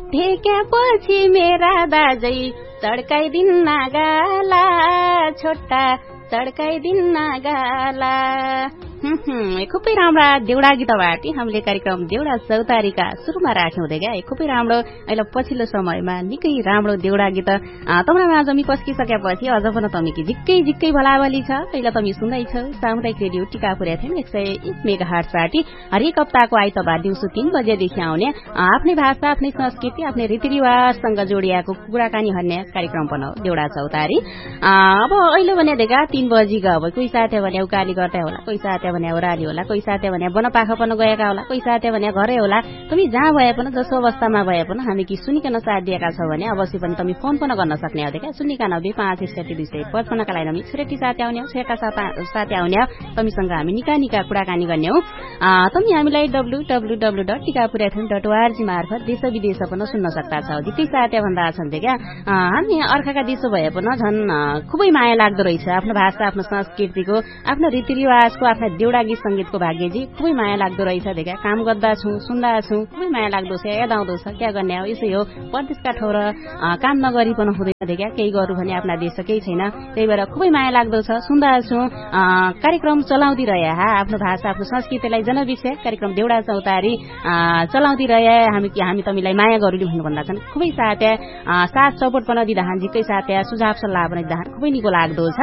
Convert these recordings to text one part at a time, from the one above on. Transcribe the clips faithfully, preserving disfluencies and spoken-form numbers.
ढेक्यापछि मेरा दाजै चड्काइदिन्न गाला छोटा चड्काइदिन्न गाला। खुबै राम्रा देउडा गीतबाट हामीले कार्यक्रम देउडा चौतारीका सुरुमा राख्यौं देगा खुबै राम्रो। अहिले पछिल्लो समयमा निकै राम्रो देउडा गीत तम्रा माझ मी पस्किसकेपछि अझ पनि तमीकी झिक्कै झिक्कै भलाभली छ। पहिला तमी सुन्दैछौ सामुदायिक रेडियो टिकापुर एफएम एक सय एक मेगा हर्जबाट हरेक हप्ताको आइतबार दिउँसो तीन बजेदेखि आउने आफ्नै भाषा आफ्नै संस्कृति आफ्नै रीतिरिवाजसँग जोडिएको कुराकानी भन्ने कार्यक्रम पनि हो देउडा चौतारी। अब अहिले भने देगा तीन बजी गयो अब कोही साथी भने उकाली गर्दै होला, कोही साथी भने ओराली होला, कोही साथी भने बनपाखा पनि गएका होला, कोही साथी भने घरै होला। तिमी जहाँ भए पनि जसो अवस्थामा भए पनि हामी कि सुनिकन साथ दिएका छौ भने अवश्य पनि तिमी फोन पनि गर्न सक्ने हो देखा शून्य एकानब्बे पाँच एकसठी दुई सय पचपन्नका लागि हामी छुरेटी साथी आउने छेका साथी आउने तमीसँग हामी निका निका कुराकानी गर्ने हो। तमी हामीलाई W W W dot Tikapur FM dot ORG मार्फत देश विदेश पनि सुन्न सक्दा छौ। जितै साथी भन्दा छन् देखा हामी अर्काका देश भए पनि झन् खुबै माया लाग्दो रहेछ आफ्नो भाषा आफ्नो संस्कृतिको आफ्नो रीतिरिवाजको आफ्नो देउडा गीत संगीतको भाग्यजी खुबै माया लाग्दो रहेछ देखा। काम गर्दा छु सुन्दा छु खुबै माया लाग्दो छ याद आउँदो छ क्या गर्ने हो यसै हो परदेशका ठाउँ र काम नगरी पनि हुँदैन देखा केही गरौँ भने आफ्ना देश केही छैन त्यही भएर खुबै माया लाग्दो छ सुन्दा छु। कार्यक्रम चलाउँदै रहे आफ्नो भाषा आफ्नो संस्कृतिलाई जनविषय कार्यक्रम देउडा चौतारी चलाउँदै रहे हामी हामी तमीलाई माया गरौँ भन्नुभन्दा छन् खुबै साथ्या साथ सपोर्ट पनि दिँदा झिक्कै साथ्या सुझाव सल्लाह पनि दिँदा खुबै निको लाग्दो छ।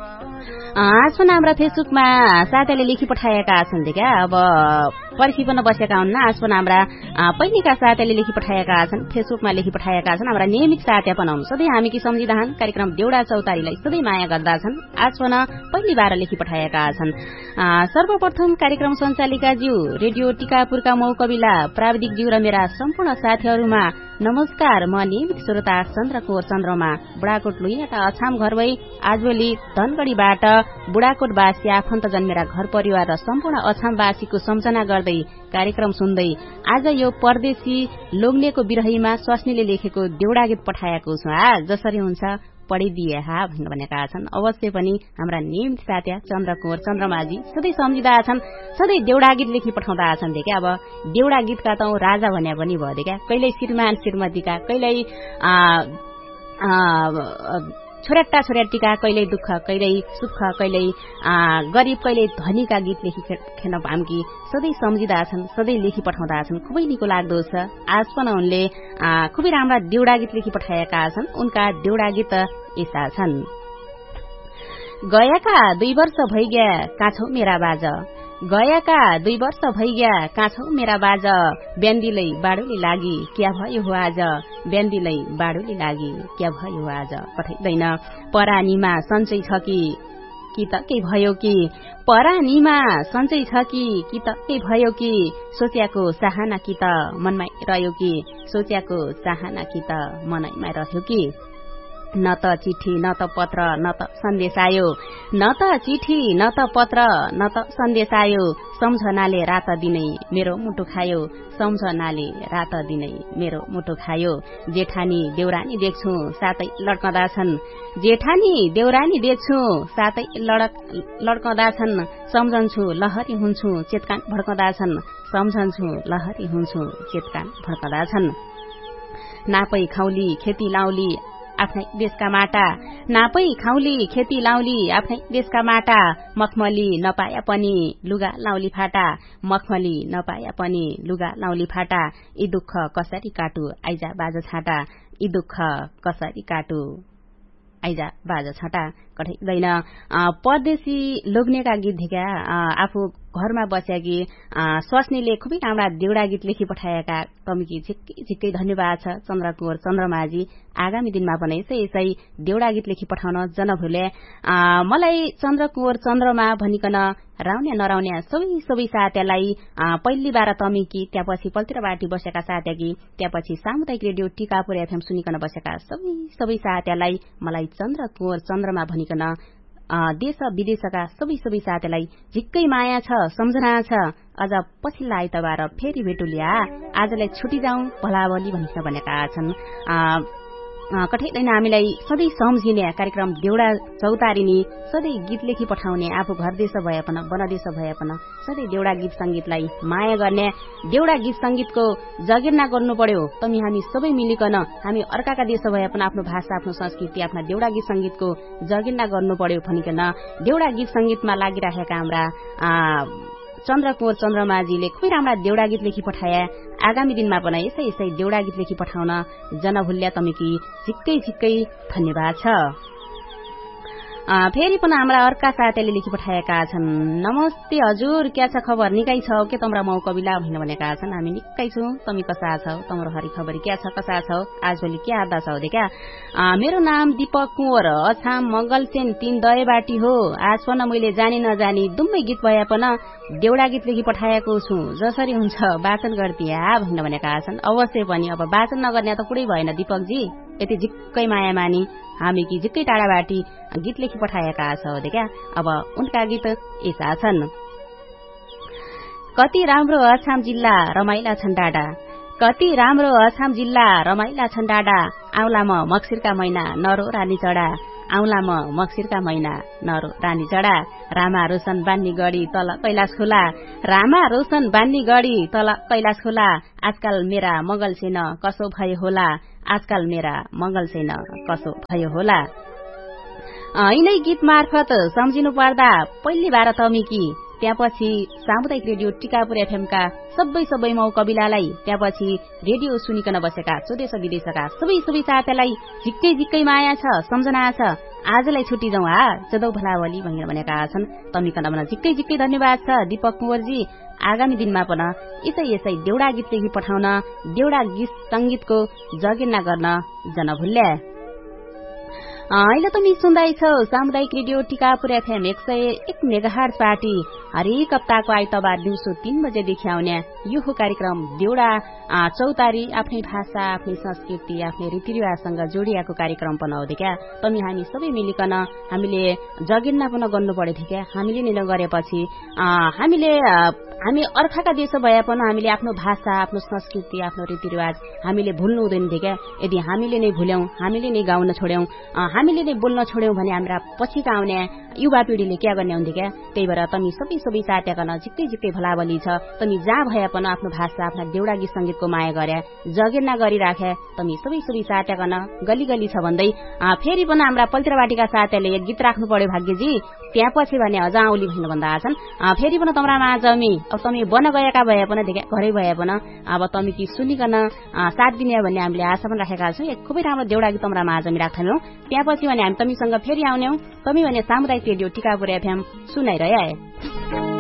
आज पनि हाम्रा फेसबुकमा साथीले लेखी पठाएका छन् देखा अब पर्खी पनि बसेका हुन्न। आज पनि हाम्रा पहिलेका साथीले लेखी पठाएका छन् फेसबुकमा लेखी पठाएका छन् हाम्रा नियमित साथी पनि हुन् सधैँ हामी कि सम्झिँदाछन् कार्यक्रम देउडा चौतारीलाई सधैँ माया गर्दा छन्। आज पनि पहिली बार लेखी पठाएका छन्। सर्वप्रथम कार्यक्रम सञ्चालिका ज्यू रेडियो टिकापुरका मौकविला प्राविधिक ज्यू र मेरा सम्पूर्ण साथीहरूमा नमस्कार। म नियमित श्रोता चन्द्रकोर चन्द्रमा बुढाकोट लुइनाका अछाम घर भई आजभोलि धनगढ़ीबाट बुढाकोटवासी आफन्तजन मेरा घर परिवार र सम्पूर्ण अछामवासीको सम्झना गर्दै कार्यक्रम सुन्दै आज यो परदेशी लोग्नेको बिरहीमा स्वास्नीले लेखेको देउडा गीत पठाएको छु। आ जसरी हुन्छ पढिदिए हा भन्नु भनेका छन्। अवश्य पनि हाम्रा नियमित साथी चन्द्रकोर चन्द्रमाजी सधैँ सम्झिँदा छन् सधैँ देउडा गीत लेखी पठाउँदा छन् देखा। अब देउडा गीतका त राजा भन्या पनि भयो देखा कहिल्यै श्रीमान श्रीमतीका कहिल्यै छोराट्टा छोराटीका कहिल्यै दुःख कहिल्यै सुख कहिल्यै गरीब कहिल्यै धनीका गीत लेखी खेन हामी सधैँ सम्झिँदा छन् सधैँ लेखी पठाउँदा छन् खुबै निको लाग्दो छ। आज पनि उनले खुबै राम्रा देउडा गीत लेखी पठाएका छन्। उनका देउडा गीत यस्ता छन्। गएका दुई वर्ष भइगया काछौ मेरा बाज गएका दुई वर्ष भइगया काछौ मेरा बाज ब्यान्दिलै बाडुली लागि क्या भयो हो आज ब्यान्दिलै बाडुली लागि क्या भयो हो आज पठाइदैन परानीमा सन्चै छ कि कि त के भयो कि परानीमा सन्चै छ कि कि त के भयो कि सोच्याको चाहना कि त मनमै रह्यो कि सोच्याको चाहना कि त मनैमा रह्यो कि न त चिठी न त पत्र न त सन्देश आयो न त चिठी न त पत्र न त सन्देश आयो सम्झनाले रात दिनै मेरो मुटु खायो सम्झनाले रात दिनै मेरो मुटु खायो जेठानी देउरानी देख्छु साथै लड्कँदा छन् जेठानी देउरानी देख्छु साथै लडक लड्कँदा छन् सम्झन्छु लहरी हुन्छु चेतकान भड्कँदा छन् सम्झन्छु लहरी हुन्छु चेतकान भड्कँदा छन् नापै खाउली खेती लाउली आफ्नै देशका माटा नापै खाउली खेती लाउली आफ्नै देशका माटा मखमली नपाया पनि लुगा लाउली फाटा मखमली नपाया पनि लुगा लाउली फाटा यी दुःख कसरी काटु आइजा बाज छाटा यी दुःख कसरी काटु आइजा बाज छाटा कठैदैन परदेशी लोग्नेका गीत धिका आफू घरमा बसेकी स्वास्नीले खुबै राम्रा देउडा गीत लेखी पठाएका तमीकी झिक्कै झिक्कै धन्यवाद छ चन्द्रकोर चन्द्रमाजी। आगामी दिनमा पनि यसै यसै देउडा गीत लेखी पठाउन जनभुले मलाई चन्द्रकोर चन्द्रमा भनिकन राउने नराउने सबै सबै साथीलाई पहिली बार तमीकी त्यहाँपछि पल्तिर बाटी बसेका साथी त्यहाँपछि सामुदायिक रेडियो टिकापुर एफएम सुनिकन बसेका सबै सबै साथीलाई मलाई चन्द्रकोर चन्द्रमा भनिकन देश विदेशका सबै सबै साथीलाई झिक्कै माया छ सम्झना छ। अझ पछिल्ला आइतबार फेरि भेटुलिया आजलाई छुटी जाउँ भलाभली भनिस भनेका छन्। कठैदैन हामीलाई सधैँ सम्झिने कार्यक्रम देउडा चौतारिनी सधैँ गीत लेखी पठाउने आफू घर देश भए पनि बनदेश भए पनि सधैँ देउडा गीत संगीतलाई माया गर्ने देउडा गीत संगीतको जगेर्ना गर्नु पर्यो। तमी हामी सबै मिलिकन हामी अर्काका देश भए पनि आफ्नो भाषा आफ्नो संस्कृति आफ्ना देउडा गीत संगीतको जगेर्ना गर्नु पर्यो भनिकन देउडा गीत संगीतमा लागिरहेका हाम्रा चन्द्रकुँवर चन्द्रमाजीले खुबै राम्रा देउडा गीत लेखी पठाए। आगामी दिनमा पनि यसै यसै देउडा गीत लेखी पठाउन जनभुल्या तमीकी झिक्कै झिक्कै धन्यवाद छ। फेरि पनि हाम्रा अर्का साथीले लेखी पठाएका छन्। नमस्ते हजुर, क्या छ खबर? निकै छौ के तम्रा मौ कविला भन्न भनेका छन्। हामी निकै छौ, तमी कसा छौ? तम्रो हरि खबरी क्या छ, कसा छौ? आजभोलि के आदा छौ देखा? मेरो नाम दीपक कुँवर, अछाम मंगलसेन तीन दयबाटी हो। आज पनि मैले जानी नजानी दुम्मै गीत भए पनि देउडा गीत लेखी पठाएको छु। जसरी हुन्छ वाचन गर्दिया भन्न भनेका छन्। अवश्य पनि अब वाचन नगर्ने त कुरै भएन दीपकजी, यति झिक्कै माया मानी हामी कि झिक्कै टाढाबाटी गीत लेखी पठाएका छौ देखा। अब उनका गीत यसा छन्। कति राम्रो अछाम जिल्ला रमाइला छन् डाँडा, कति राम्रो अछाम जिल्ला रमाइला छन् डाँडा। आउला म मक्सिरका महिना नरो रानी चढा, आउला म मक्सिरका महिना नरो रानी चढा। रामा रोशन बान्नी गढी तल कैलाश खोला, रामा रोशन बान्नी गढी तल कैलाश खोला। आजकल मेरा मंगल सेन कसो भयो होला, आजकल मेरा मंगल सेन कसो भयो होला। यिनै गीत मार्फत सम्झिनु पर्दा पहिली बार तमीकी, त्यसपछि सामुदायिक रेडियो टिकापुर एफएमका सबै सबै मौ कविलालाई, त्यसपछि रेडियो सुनिकन बसेका स्वदेश विदेशका सबै सबै साथीलाई झिक्कै झिक्कै माया छ, सम्झना छ। आजलाई छुट्टी जाउँ हा, जदौ भलावली भनेर भनेका छन्। तमीकन भन झिक्कै झिक्कै धन्यवाद छ दीपक कुँवरजी। आगामी दिनमा पनि यसै यसै देउडा गीत लेखी पठाउन देउडा गीत संगीतको जगेर्ना गर्न जनभुल्या। अहिले तमी सुन्दैछौ सामुदायिक रेडियो टिकापुर एफएम एक सय एक मेगाहर्ज पार्टी। हरेक हप्ताको आइतबार दिउँसो तीन बजेदेखि आउने यो कार्यक्रम देउडा चौतारी आफ्नै भाषा आफ्नै संस्कृति आफ्नै रीतिरिवाजसँग जोडिएको कार्यक्रम पनि हो क्या। तमी हामी सबै मिलिकन हामीले जगेर्ना पनि गर्नु पर्यो थियो क्या। हामीले नै नगरेपछि हामीले हामी अर्काका देश भए पनि हामीले आफ्नो भाषा आफ्नो संस्कृति आफ्नो रीतिरिवाज हामीले भुल्नु हुँदैन थियो क्या। यदि हामीले नै भुल्यौं, हामीले नै गाउन छोड्यौं, हामीले नै बोल्न छोड्यौं भने हाम्रा पछिका आउने युवा पिढ़ीले क्या गर्ने हुन्थ्यो क्या। त्यही भएर तमी सबै सबै साथीकन झिक्कै झिक्कै भलाबली छ। तमी जहाँ भए पनि आफ्नो भाषा आफ्ना देउडा गीत संगीतको माया गरे जगेर्ना गरिराखे। तमी सबै सबै साथीकन गली गली छ भन्दै फेरि पनि हाम्रा पल्त्रबाटीका साथीले एक गीत राख्नु पर्यो भाग्यजी, त्यहाँ पछि भने अझ आउली भन्नु भन्दा छन्। फेरि पनि तम्रा माझमी अब तमी बन गएका भए पनि देखा घरै भए पनि अब तमी कि सुनिकन साथ दिने भन्ने हामीले आशा पनि राखेका छौँ। एक खुबै राम्रो देउडा गीत तम्रा माझमी राख्थ्यौं। त्यसपछि भने हामी तमीसँग फेरि आउनेौ। तमी भने सामुदायिक रेडियो टिकापुर एफएम सुनाइरहे।